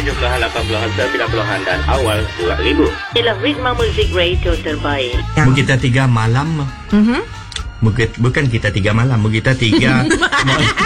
70-an, 80-an, 90-an dan awal 2000. Ialah Ritma Muzik Radio terbaik. Kita 3 malam. Bukan kita 3 malam, kita 3